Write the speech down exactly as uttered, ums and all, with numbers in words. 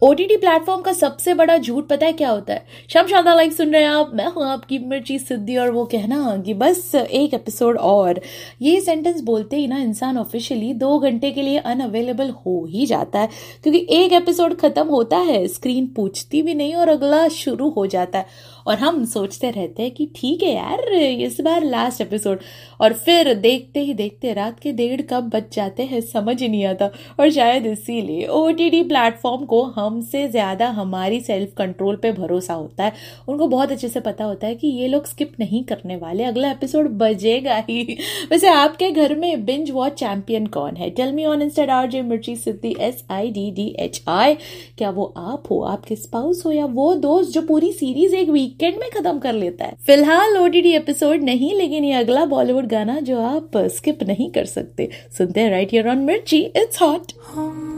OTT platform का सबसे बड़ा झूठ पता है क्या होता है? शाम शादा लाइक सुन रहे हैं आप, मैं हूं आपकी मिर्ची सिद्धि, और वो कहना कि बस एक एपिसोड और, ये सेंटेंस बोलते ही ना इंसान ऑफिशियली दो घंटे के लिए अनअवेलेबल हो ही जाता है, क्योंकि एक एपिसोड खत्म होता है, स्क्रीन पूछती भी नहीं और अगला शुरू हो जाता है, और हम सोचते रहते हैं कि ठीक है यार इस बार लास्ट एपिसोड, और फिर देखते ही देखते रात के डेढ़ कब बज जाते हैं समझ ही नहीं आता। और शायद इसीलिए ओटीटी प्लेटफॉर्म को हमसे ज्यादा हमारी सेल्फ कंट्रोल पे भरोसा होता है। उनको बहुत अच्छे से पता होता है कि ये लोग स्किप नहीं करने वाले, अगला एपिसोड बजेगा ही। वैसे आपके घर में बिंज वॉच चैंपियन कौन है? Tell me on Insta RJ मिर्ची सिद्धि, S I D D H I. क्या वो आप हो, आपके स्पाउस हो, या वो दोस्त जो पूरी सीरीज एक वीकेंड में खत्म कर लेता है? फिलहाल ओटीटी एपिसोड नहीं, लेकिन ये अगला बॉलीवुड गाना जो आप स्किप नहीं कर सकते, सुनते हैं राइट हियर ऑन मिर्ची, इट्स हॉट।